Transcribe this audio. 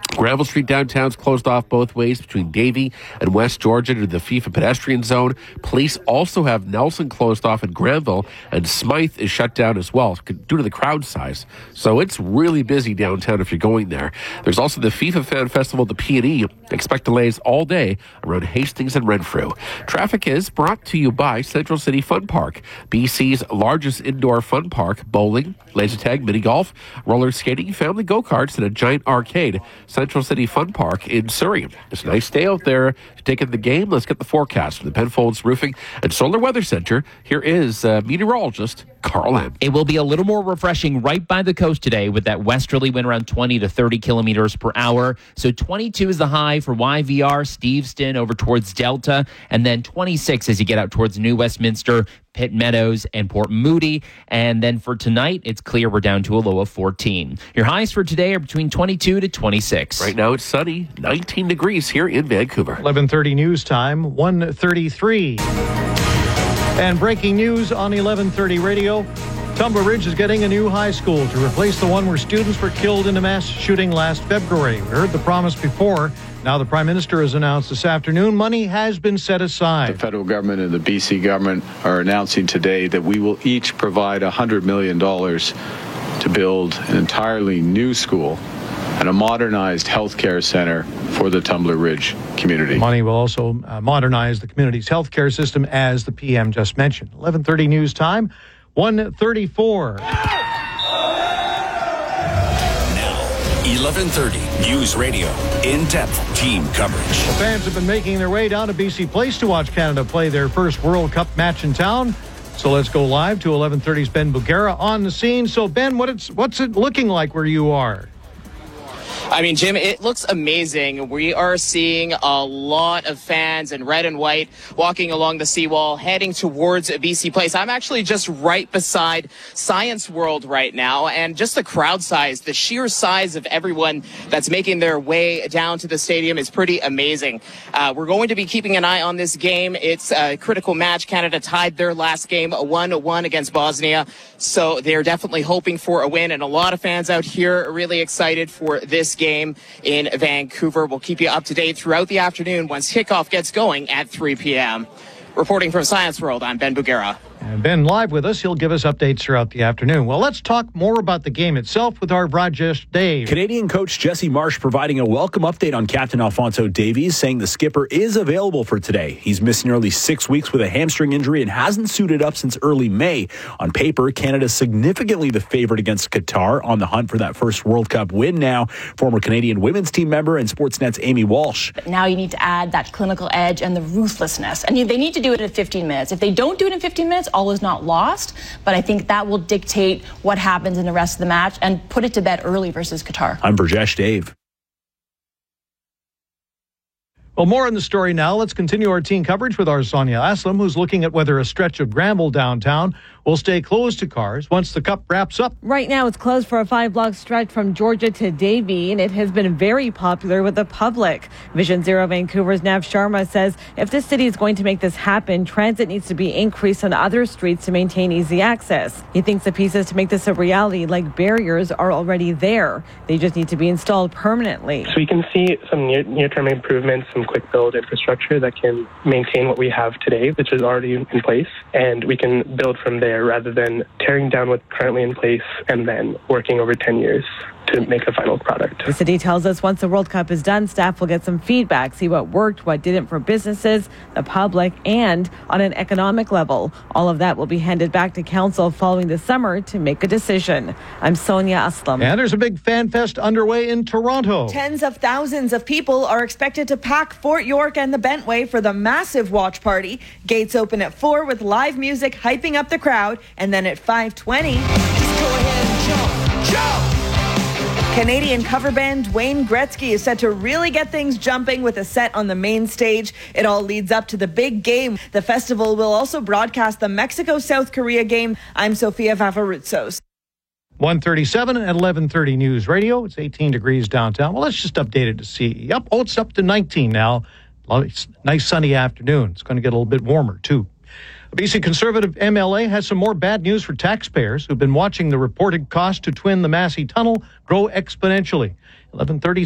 Granville Street downtown is closed off both ways between Davie and West Georgia to the FIFA pedestrian zone. Police also have Nelson closed off in Granville, and Smythe is shut down as well due to the crowd size. So it's really busy downtown if you're going there. There's also the FIFA Fan Festival at the P&E. Expect delays all day around Hastings and Renfrew. Traffic is brought to you by Central City Fun Park, BC's largest indoor fun park. Bowling, laser tag, mini golf, roller skating, family go-karts, and a giant arcade. Central City Fun Park in Surrey. It's a nice day out there to take in the game. Let's get the forecast from the Penfolds Roofing and Solar Weather Center. Here is meteorologist Carl Lamb. It will be a little more refreshing right by the coast today with that westerly wind around 20 to 30 kilometers per hour. So 22 is the high for YVR, Steveston over towards Delta, and then 26 as you get out towards New Westminster, Pitt Meadows, and Port Moody. And then for tonight, it's clear we're down to a low of 14. Your highs for today are between 22 to 26. Right now it's sunny, 19 degrees here in Vancouver. 11:30 news time, 1:33. And breaking news on 11:30 radio. Tumbler Ridge is getting a new high school to replace the one where students were killed in a mass shooting last February. We heard the promise before. Now the Prime Minister has announced this afternoon money has been set aside. The federal government and the BC government are announcing today that we will each provide $100 million to build an entirely new school and a modernized healthcare center for the Tumbler Ridge community. Money will also modernize the community's healthcare system, as the PM just mentioned. 11:30 news time, 1:34. 11:30 News Radio in-depth team coverage. Fans have been making their way down to BC Place to watch Canada play their first World Cup match in town. So let's go live to 11:30's Ben Bugera on the scene. So Ben, what's it looking like where you are? I mean, Jim, it looks amazing. We are seeing a lot of fans in red and white walking along the seawall, heading towards BC Place. I'm actually just right beside Science World right now, and just the crowd size, the sheer size of everyone that's making their way down to the stadium is pretty amazing. We're going to be keeping an eye on this game. It's a critical match. Canada tied their last game 1-1 against Bosnia, so they're definitely hoping for a win, and a lot of fans out here are really excited for this game in Vancouver. We'll keep you up to date throughout the afternoon once kickoff gets going at 3 p.m. Reporting from Science World, I'm Ben Bugera. And Ben live with us. He'll give us updates throughout the afternoon. Well, let's talk more about the game itself with our Rajesh Dave. Canadian coach Jesse Marsh providing a welcome update on Captain Alphonso Davies, saying the skipper is available for today. He's missed nearly 6 weeks with a hamstring injury and hasn't suited up since early May. On paper, Canada's significantly the favorite against Qatar, on the hunt for that first World Cup win now. Former Canadian women's team member and Sportsnet's Amy Walsh. But now you need to add that clinical edge and the ruthlessness. And they need to do it in 15 minutes. If they don't do it in 15 minutes, all is not lost. But I think that will dictate what happens in the rest of the match and put it to bed early versus Qatar. I'm Rajesh Dave. Well, more on the story now. Let's continue our team coverage with our Sonia Aslam, who's looking at whether a stretch of Granville downtown will stay closed to cars once the Cup wraps up. Right now, it's closed for a 5-block stretch from Georgia to Davie, and it has been very popular with the public. Vision Zero Vancouver's Nav Sharma says if this city is going to make this happen, transit needs to be increased on other streets to maintain easy access. He thinks the pieces to make this a reality, like barriers, are already there. They just need to be installed permanently. So we can see some near-term improvements, some quick build infrastructure that can maintain what we have today, which is already in place, and we can build from there rather than tearing down what's currently in place and then working over 10 years to make a final product. The city tells us once the World Cup is done, staff will get some feedback, see what worked, what didn't for businesses, the public, and on an economic level. All of that will be handed back to council following the summer to make a decision. I'm Sonia Aslam. And there's a big fan fest underway in Toronto. Tens of thousands of people are expected to pack Fort York and the Bentway for the massive watch party. Gates open at 4 with live music hyping up the crowd, and then at 5:20, just go ahead and jump! Canadian cover band Wayne Gretzky is set to really get things jumping with a set on the main stage. It all leads up to the big game. The festival will also broadcast the Mexico-South Korea game. I'm Sofia Vavarutsos. 1:37 at 11:30 News Radio. It's 18 degrees downtown. Well, let's just update it to see. It's up to 19 now. Nice sunny afternoon. It's going to get a little bit warmer, too. A BC Conservative MLA has some more bad news for taxpayers who've been watching the reported cost to twin the Massey Tunnel grow exponentially. 11:30